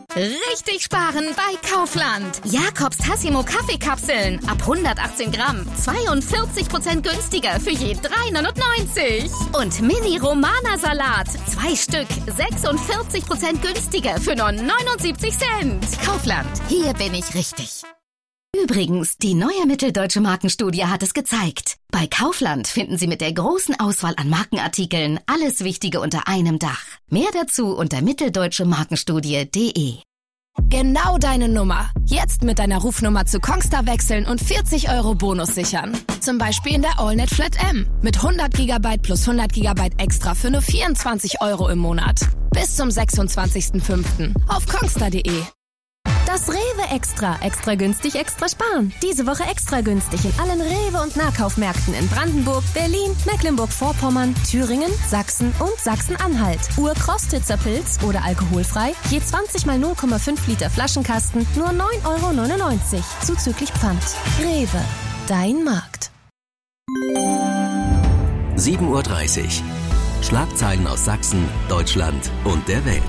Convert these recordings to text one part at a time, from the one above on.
Richtig sparen bei Kaufland. Jakobs Tassimo Kaffeekapseln ab 118 Gramm. 42% günstiger für je 3,99. Und Mini Romana Salat. 2 Stück. 46% günstiger für nur 79 Cent. Kaufland. Hier bin ich richtig. Übrigens, die neue Mitteldeutsche Markenstudie hat es gezeigt. Bei Kaufland finden Sie mit der großen Auswahl an Markenartikeln alles Wichtige unter einem Dach. Mehr dazu unter mitteldeutschemarkenstudie.de. Genau deine Nummer. Jetzt mit deiner Rufnummer zu Kongstar wechseln und 40 € Bonus sichern. Zum Beispiel in der AllNet Flat M. Mit 100 GB plus 100 GB extra für nur 24 € im Monat. Bis zum 26.05. auf kongstar.de. Das Rewe Extra. Extra günstig, extra sparen. Diese Woche extra günstig in allen Rewe- und Nahkaufmärkten in Brandenburg, Berlin, Mecklenburg-Vorpommern, Thüringen, Sachsen und Sachsen-Anhalt. Urkostitzer Pilz oder alkoholfrei. Je 20 mal 0,5 Liter Flaschenkasten. Nur 9,99 € zuzüglich Pfand. Rewe. Dein Markt. 7:30 Uhr. Schlagzeilen aus Sachsen, Deutschland und der Welt.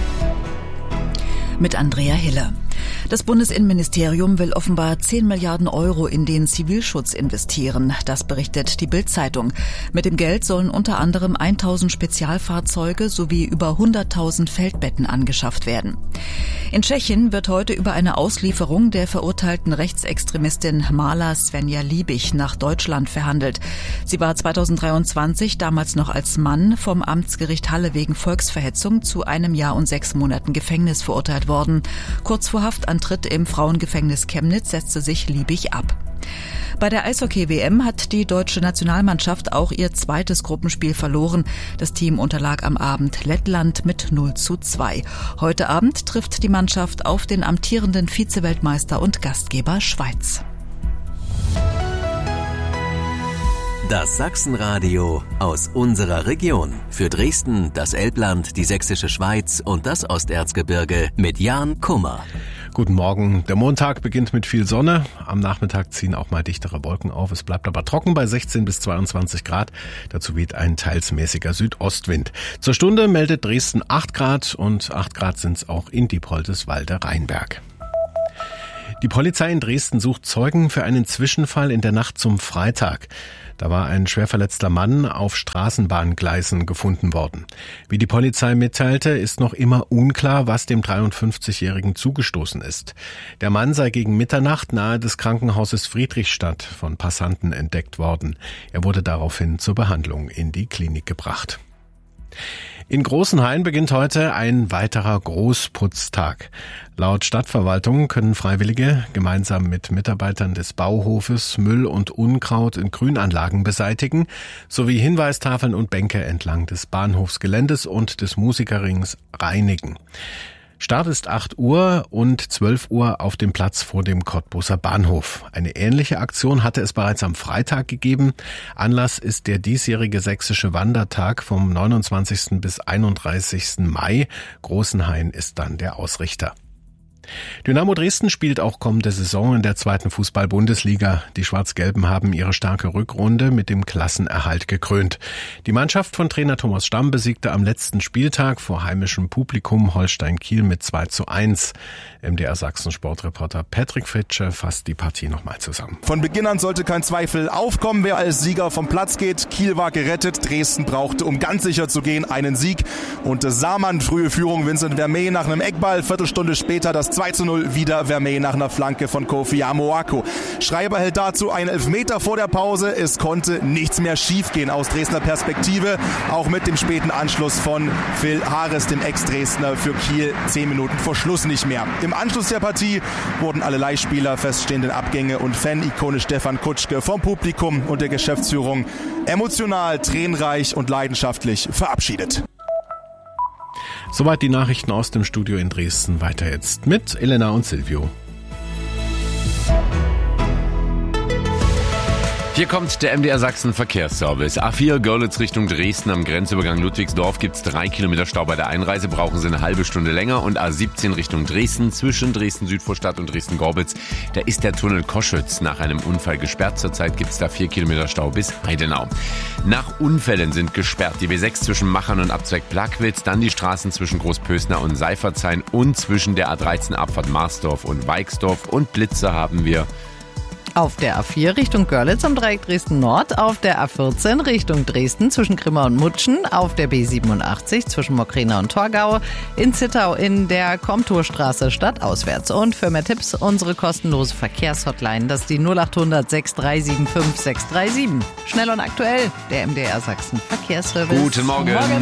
Mit Andrea Hiller. Das Bundesinnenministerium will offenbar 10 Milliarden € in den Zivilschutz investieren. Das berichtet die Bild-Zeitung. Mit dem Geld sollen unter anderem 1000 Spezialfahrzeuge sowie über 100.000 Feldbetten angeschafft werden. In Tschechien wird heute über eine Auslieferung der verurteilten Rechtsextremistin Mala Svenja Liebig nach Deutschland verhandelt. Sie war 2023, damals noch als Mann, vom Amtsgericht Halle wegen Volksverhetzung zu 1 Jahr und 6 Monaten Gefängnis verurteilt worden. Kurz vor Haftantritt im Frauengefängnis Chemnitz setzte sich Liebig ab. Bei der Eishockey-WM hat die deutsche Nationalmannschaft auch ihr zweites Gruppenspiel verloren. Das Team unterlag am Abend Lettland mit 0:2. Heute Abend trifft die Mannschaft auf den amtierenden Vize-Weltmeister und Gastgeber Schweiz. Das Sachsenradio aus unserer Region. Für Dresden, das Elbland, die Sächsische Schweiz und das Osterzgebirge mit Jan Kummer. Guten Morgen. Der Montag beginnt mit viel Sonne. Am Nachmittag ziehen auch mal dichtere Wolken auf. Es bleibt aber trocken bei 16 bis 22 Grad. Dazu weht ein teils mäßiger Südostwind. Zur Stunde meldet Dresden 8 Grad und 8 Grad sind es auch in Diepholzes-Walde-Rheinberg. Die Polizei in Dresden sucht Zeugen für einen Zwischenfall in der Nacht zum Freitag. Da war ein schwer verletzter Mann auf Straßenbahngleisen gefunden worden. Wie die Polizei mitteilte, ist noch immer unklar, was dem 53-Jährigen zugestoßen ist. Der Mann sei gegen Mitternacht nahe des Krankenhauses Friedrichstadt von Passanten entdeckt worden. Er wurde daraufhin zur Behandlung in die Klinik gebracht. In Großenhain beginnt heute ein weiterer Großputztag. Laut Stadtverwaltung können Freiwillige gemeinsam mit Mitarbeitern des Bauhofes Müll und Unkraut in Grünanlagen beseitigen, sowie Hinweistafeln und Bänke entlang des Bahnhofsgeländes und des Musikerrings reinigen. Start ist 8 Uhr und 12 Uhr auf dem Platz vor dem Cottbuser Bahnhof. Eine ähnliche Aktion hatte es bereits am Freitag gegeben. Anlass ist der diesjährige sächsische Wandertag vom 29. bis 31. Mai. Großenhain ist dann der Ausrichter. Dynamo Dresden spielt auch kommende Saison in der 2. Fußball-Bundesliga. Die Schwarz-Gelben haben ihre starke Rückrunde mit dem Klassenerhalt gekrönt. Die Mannschaft von Trainer Thomas Stamm besiegte am letzten Spieltag vor heimischem Publikum Holstein Kiel mit 2:1. MDR Sachsen-Sportreporter Patrick Fritsche fasst die Partie nochmal zusammen. Von Beginn an sollte kein Zweifel aufkommen, wer als Sieger vom Platz geht. Kiel war gerettet, Dresden brauchte, um ganz sicher zu gehen, einen Sieg. Und sah man frühe Führung Vincent Vermey nach einem Eckball, Viertelstunde später das 2:0 wieder Vermey nach einer Flanke von Kofi Amoako. Schreiber hält dazu einen Elfmeter vor der Pause. Es konnte nichts mehr schiefgehen aus Dresdner Perspektive. Auch mit dem späten Anschluss von Phil Harris, dem Ex-Dresdner, für Kiel 10 Minuten vor Schluss nicht mehr. Im Anschluss der Partie wurden alle Leihspieler, feststehenden Abgänge und Fan-Ikone Stefan Kutschke vom Publikum und der Geschäftsführung emotional, tränenreich und leidenschaftlich verabschiedet. Soweit die Nachrichten aus dem Studio in Dresden. Weiter jetzt mit Elena und Silvio. Hier kommt der MDR Sachsen Verkehrsservice. A4 Görlitz Richtung Dresden am Grenzübergang Ludwigsdorf gibt's 3 Kilometer Stau bei der Einreise, brauchen Sie eine halbe Stunde länger. Und A17 Richtung Dresden zwischen Dresden-Südvorstadt und Dresden-Gorbitz, da ist der Tunnel Koschütz nach einem Unfall gesperrt. Zurzeit gibt's da 4 Kilometer Stau bis Heidenau. Nach Unfällen sind gesperrt die W6 zwischen Machern und Abzweig Plagwitz, dann die Straßen zwischen Großpösner und Seifertshain und zwischen der A13 Abfahrt Marsdorf und Weixdorf. Und Blitze haben wir auf der A4 Richtung Görlitz am Dreieck Dresden Nord, auf der A14 Richtung Dresden zwischen Grimma und Mutschen, auf der B87 zwischen Mokrena und Torgau, in Zittau in der Komturstraße stadtauswärts. Und für mehr Tipps unsere kostenlose Verkehrshotline, das ist die 0800 6375 637. Schnell und aktuell, der MDR Sachsen Verkehrsservice. Guten Morgen.